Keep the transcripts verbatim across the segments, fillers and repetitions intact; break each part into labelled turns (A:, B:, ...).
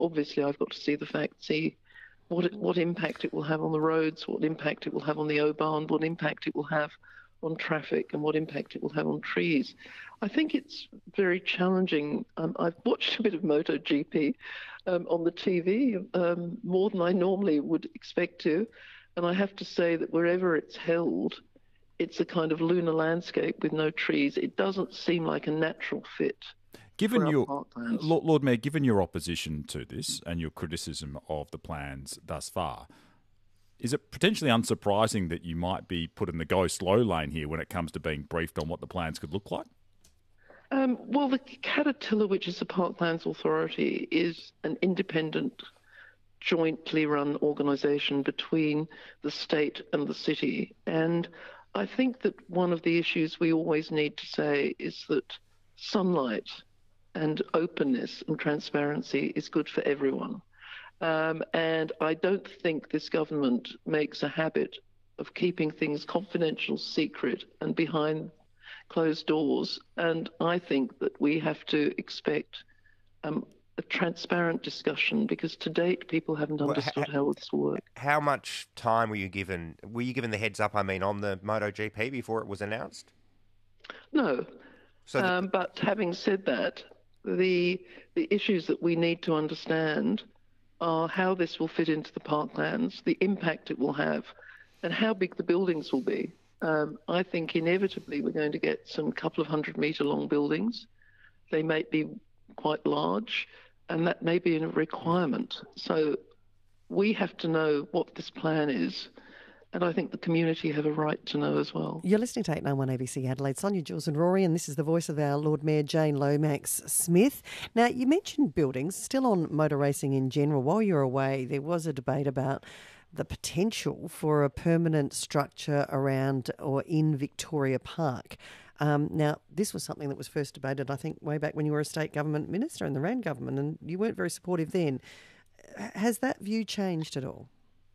A: obviously I've got to see the facts, see what it, what impact it will have on the roads, what impact it will have on the O-Bahn, what impact it will have on traffic, and what impact it will have on trees. I think it's very challenging. Um, I've watched a bit of MotoGP um, on the T V, um, more than I normally would expect to, and I have to say that wherever it's held, it's a kind of lunar landscape with no trees. It doesn't seem like a natural fit.
B: Given your, Lord, Lord Mayor, given your opposition to this and your criticism of the plans thus far, is it potentially unsurprising that you might be put in the go-slow lane here when it comes to being briefed on what the plans could look like?
A: Um, well, the Caterpillar, which is the Parklands Authority, is an independent, jointly run organisation between the state and the city. And I think that one of the issues we always need to say is that sunlight and openness and transparency is good for everyone. Um, and I don't think this government makes a habit of keeping things confidential, secret, and behind closed doors. And I think that we have to expect um, a transparent discussion, because to date people haven't understood well, how this will work.
C: How much time were you given? Were you given the heads up, I mean, on the MotoGP before it was announced?
A: No. So the... um, but having said that, the the issues that we need to understand are how this will fit into the parklands, the impact it will have, and how big the buildings will be. Um, I think inevitably we're going to get some couple of hundred metre long buildings. They may be quite large, and that may be a requirement. So we have to know what this plan is, and I think the community have a right to know as well.
D: You're listening to eight nine one A B C Adelaide. Sonia, Jules and Rory, and this is the voice of our Lord Mayor Jane Lomax-Smith. Now, you mentioned buildings, still on motor racing in general. While you were away, there was a debate about the potential for a permanent structure around or in Victoria Park. Um, now, this was something that was first debated, I think, way back when you were a state government minister in the Rand government, and you weren't very supportive then. Has that view changed at all?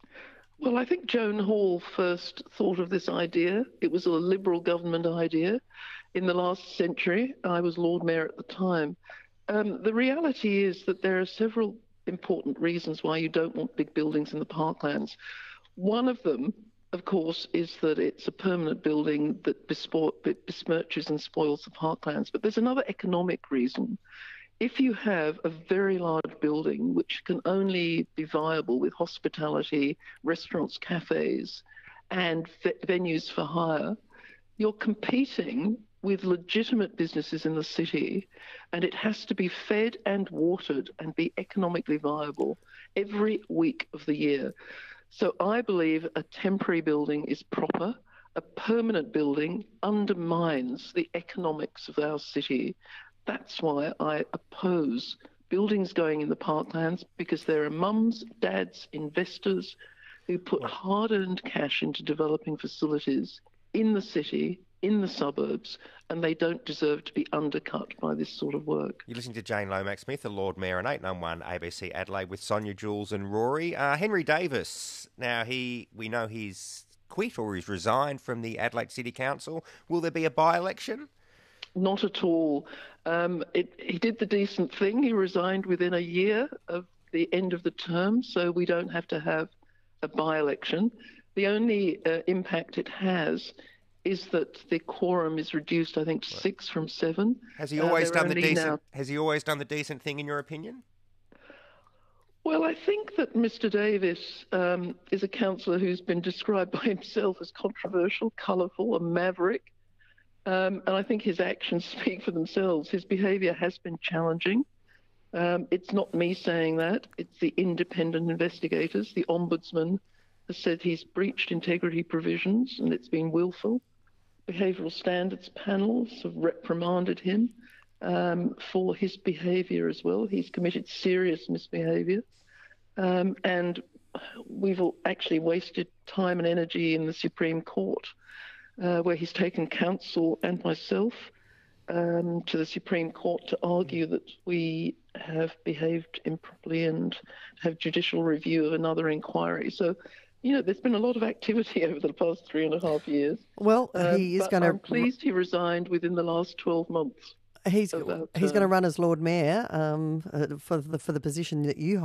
A: Well, I think Joan Hall first thought of this idea. It was a Liberal government idea in the last century. I was Lord Mayor at the time. Um, the reality is that there are several important reasons why you don't want big buildings in the parklands. One of them, of course, is that it's a permanent building that besmirches and spoils the parklands. But there's another economic reason. If you have a very large building which can only be viable with hospitality, restaurants, cafes, and v- venues for hire, you're competing with legitimate businesses in the city, and it has to be fed and watered and be economically viable every week of the year. So I believe a temporary building is proper. A permanent building undermines the economics of our city. That's why I oppose buildings going in the parklands, because there are mums, dads, investors who put hard-earned cash into developing facilities in the city, in the suburbs, and they don't deserve to be undercut by this sort of work.
C: You're listening to Jane Lomax-Smith, the Lord Mayor, on eight nine one A B C Adelaide with Sonia, Jules and Rory. Uh, Henry Davis, now he we know he's quit or he's resigned from the Adelaide City Council. Will there be a by-election?
A: Not at all. Um, it, he did the decent thing. He resigned within a year of the end of the term, so we don't have to have a by-election. The only uh, impact it has is that the quorum is reduced, I think, to six from seven.
C: Has he always uh, done the decent?
A: Now...
C: Has he always done the decent thing, in your opinion?
A: Well, I think that Mister Davis um, is a councillor who's been described by himself as controversial, colourful, a maverick. Um, and I think his actions speak for themselves. His behaviour has been challenging. Um, it's not me saying that. It's the independent investigators. The Ombudsman has said he's breached integrity provisions and it's been willful. Behavioural standards panels have reprimanded him um, for his behaviour as well. He's committed serious misbehaviour. Um, and we've actually wasted time and energy in the Supreme Court, Uh, where he's taken counsel and myself um, to the Supreme Court to argue that we have behaved improperly and have judicial review of another inquiry. So, you know, there's been a lot of activity over the past three and a half years.
D: Well,
A: um,
D: he is
A: but
D: going to...
A: I'm pleased he resigned within the last twelve months.
D: He's
A: about,
D: he's
A: uh,
D: going to run as Lord Mayor um, uh, for the for the position that you